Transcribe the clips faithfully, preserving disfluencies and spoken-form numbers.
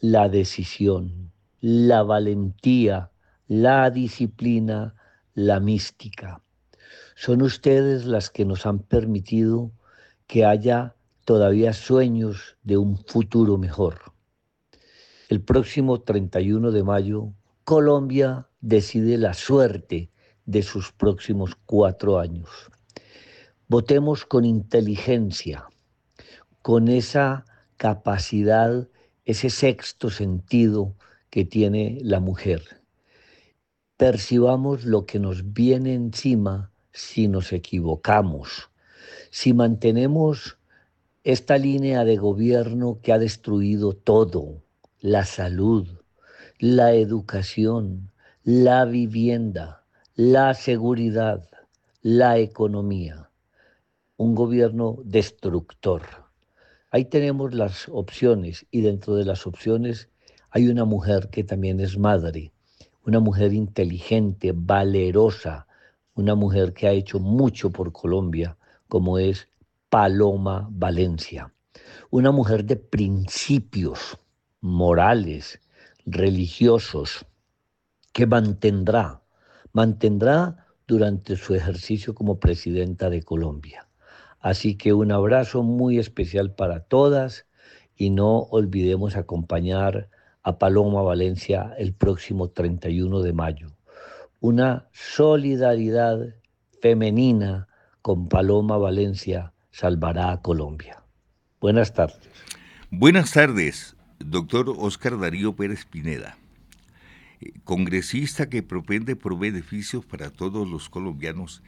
la decisión, la valentía, la disciplina, la mística. Son ustedes las que nos han permitido que haya todavía sueños de un futuro mejor. El próximo treinta y uno de mayo, Colombia decide la suerte de sus próximos cuatro años. Votemos con inteligencia, con esa capacidad, ese sexto sentido que tiene la mujer. Percibamos lo que nos viene encima si nos equivocamos, si mantenemos esta línea de gobierno que ha destruido todo, la salud, la educación, la vivienda, la seguridad, la economía. Un gobierno destructor. Ahí tenemos las opciones y dentro de las opciones hay una mujer que también es madre, una mujer inteligente, valerosa, una mujer que ha hecho mucho por Colombia, como es Paloma Valencia. Una mujer de principios morales, religiosos, que mantendrá, mantendrá durante su ejercicio como presidenta de Colombia. Así que un abrazo muy especial para todas y no olvidemos acompañar a Paloma Valencia el próximo treinta y uno de mayo. Una solidaridad femenina con Paloma Valencia salvará a Colombia. Buenas tardes. Buenas tardes, doctor Óscar Darío Pérez Pineda, congresista que propende por beneficios para todos los colombianos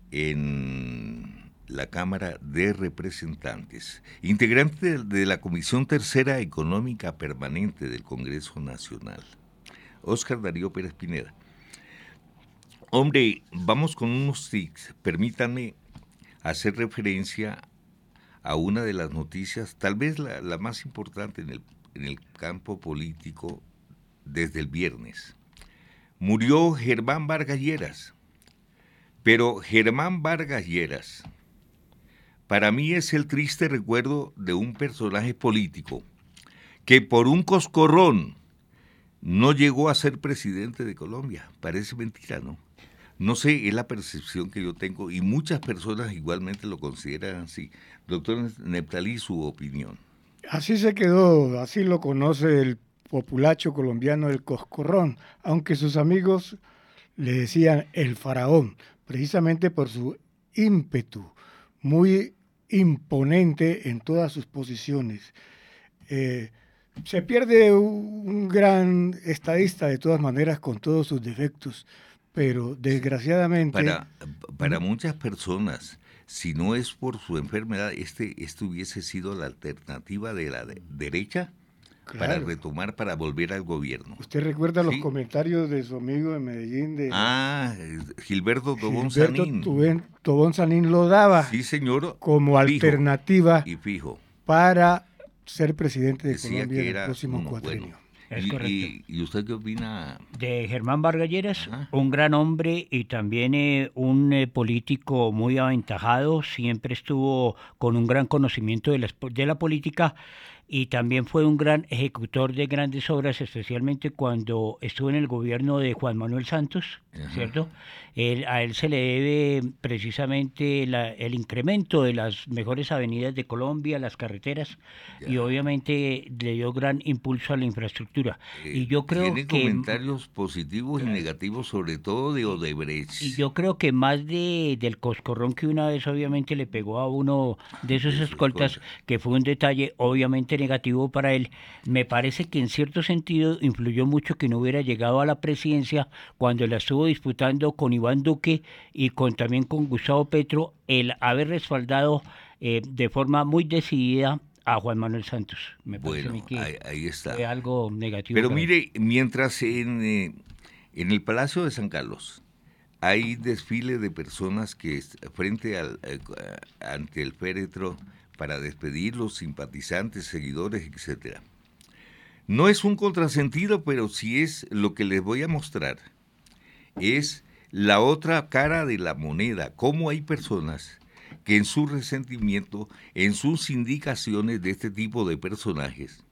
en la Cámara de Representantes, integrante de la Comisión Tercera Económica Permanente del Congreso Nacional. Óscar Darío Pérez Pineda. Hombre, vamos con unos tics. Permítanme hacer referencia a una de las noticias, tal vez la, la más importante en el, en el campo político desde el viernes. Murió Germán Vargas Lleras, pero Germán Vargas Lleras para mí es el triste recuerdo de un personaje político que por un coscorrón no llegó a ser presidente de Colombia. Parece mentira, ¿no? No sé, es la percepción que yo tengo y muchas personas igualmente lo consideran así. Doctor Neptalí, su opinión. Así se quedó, así lo conoce el populacho colombiano, el coscorrón, aunque sus amigos le decían el faraón, precisamente por su ímpetu, muy imponente en todas sus posiciones. Eh, se pierde un gran estadista de todas maneras con todos sus defectos, pero desgraciadamente... Para, para muchas personas, si no es por su enfermedad, este, este hubiese sido la alternativa de la de, derecha claro. para retomar, para volver al gobierno. ¿Usted recuerda ¿Sí? los comentarios de su amigo de Medellín? De ah, Gilberto Tobón Sanín. Gilberto Tobón Sanín lo daba sí, señor, como fijo, alternativa y fijo. para ser presidente de Decía Colombia que en el próximo cuatrenio. Bueno. Es y, correcto. Y, ¿Y usted qué opina? De Germán Vargas Lleras, un gran hombre y también eh, un eh, político muy aventajado, siempre estuvo con un gran conocimiento de la, de la política y también fue un gran ejecutor de grandes obras, especialmente cuando estuvo en el gobierno de Juan Manuel Santos, Ajá. ¿cierto? Él, a él se le debe precisamente la, el incremento de las mejores avenidas de Colombia, las carreteras, ya. y obviamente le dio gran impulso a la infraestructura. Eh, y yo creo tiene que... comentarios positivos claro. y negativos, sobre todo de Odebrecht. Y yo creo que más de del coscorrón que una vez obviamente le pegó a uno de esos de escoltas, cosas. que fue un detalle obviamente negativo para él, me parece que en cierto sentido influyó mucho que no hubiera llegado a la presidencia cuando la estuvo disputando con Iván Duque y con también con Gustavo Petro, el haber respaldado eh, de forma muy decidida a Juan Manuel Santos. Me parece bueno, a mí que ahí, ahí está. fue algo negativo. Pero mire, él. mientras en, eh, en el Palacio de San Carlos hay desfile de personas que frente al eh, ante el féretro para despedir los simpatizantes, seguidores, etcétera. No es un contrasentido, pero sí es lo que les voy a mostrar. Es la otra cara de la moneda, cómo hay personas que en su resentimiento, en sus indicaciones de este tipo de personajes,